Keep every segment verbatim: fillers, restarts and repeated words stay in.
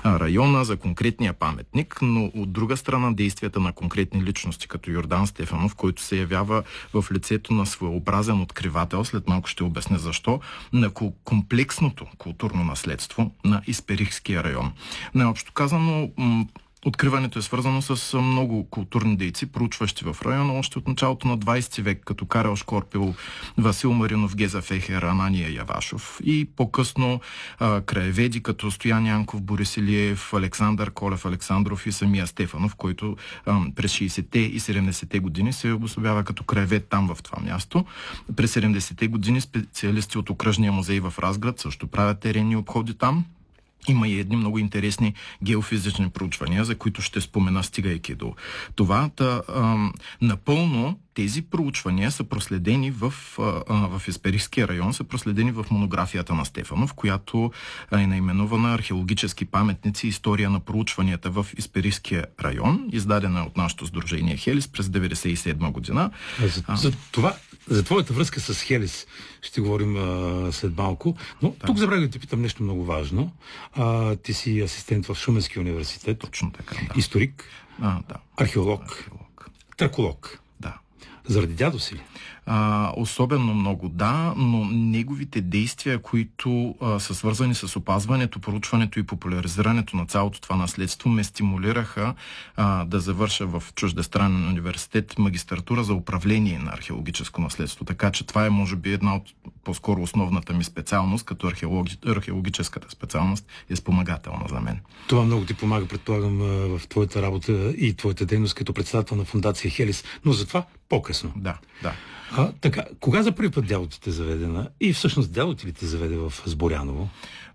района, за конкретния паметник, но от друга страна действията на конкретни личности, като Йордан Стефанов, който се явява в лицето на своеобразен откривател, след малко ще обясня защо, на комплексното културно наследство на Исперихския район. Най-общо казано, откриването е свързано с много културни дейци, проучващи в района още от началото на двайсети век, като Карел Шкорпил, Васил Маринов, Геза Фехер, Анания Явашов и по-късно а, краеведи като Стоян Янков, Борис Илиев, Александър Колев Александров и самия Стефанов, който а, през шейсетте и седемдесетте години се обособява като краевед там в това място. През седемдесетте години специалисти от Окръжния музей в Разград също правят теренни обходи там. Има и едни много интересни геофизични проучвания, за които ще спомена, стигайки до това. Та, а, напълно тези проучвания са проследени в, а, в Исперихския район, са проследени в монографията на Стефанов, която е наименувана "Археологически паметници. История на проучванията в Исперихския район", издадена от нашето сдружение Хелис през деветдесет и седма година. За, а, за, това, за твоята връзка с Хелис ще говорим а, след малко, но да. Тук забравя да ти питам нещо много важно. А, ти си асистент в Шуменския университет. Точно така, да. Историк, а, да. археолог, археолог, траколог. Да. Заради дядо си ли? А, особено много, да, но неговите действия, които а, са свързани с опазването, проучването и популяризирането на цялото това наследство, ме стимулираха а, да завърша в чуждестранен университет магистратура за управление на археологическо наследство. Така че това е, може би, една от по-скоро основната ми специалност, като археологи... археологическата специалност е спомагателна за мен. Това много ти помага, предполагам, в твоята работа и твоята дейност като председател на фондация Хелис, но за това по-късно. Да, да. А, така, кога за първи път дядо ти те заведена? И всъщност дядо ти ли те заведе в Сборяново?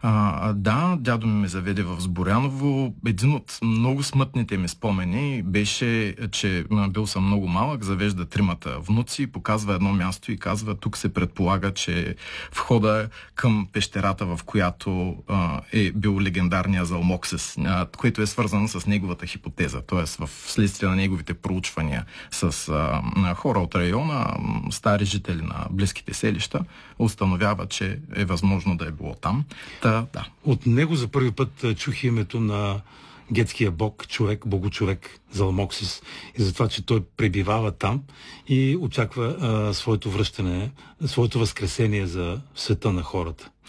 А, да, дядо ми ме заведе в Сборяново. Един от много смътните ми спомени беше, че бил съм много малък, завежда тримата внуци, показва едно място и казва: тук се предполага, че входа към пещерата, в която а, е бил легендарния Залмоксис, а, което е свързано с неговата хипотеза, т.е. в следствие на неговите проучвания с а, хора от района, стари жители на близките селища, установява, че е възможно да е било там. Та, да. От него за първи път чух името на гетския бог, човек, богочовек Залмоксис, и за това, че той пребивава там и очаква а, своето връщане, своето възкресение за света на хората.